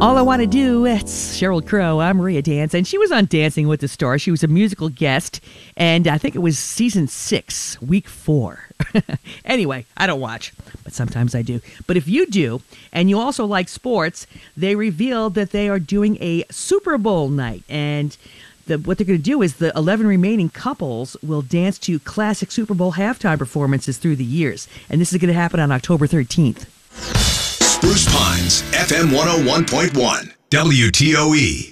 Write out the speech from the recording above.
All I Want to Do, it's Sheryl Crow. I'm Maria Dance, and she was on Dancing with the Stars. She was a musical guest, and I think it was season 6, week 4. Anyway, I don't watch, but sometimes I do. But if you do, and you also like sports, they revealed that they are doing a Super Bowl night, and what they're going to do is the 11 remaining couples will dance to classic Super Bowl halftime performances through the years, and this is going to happen on October 13th. Spruce Pines, FM 101.1, WTOE.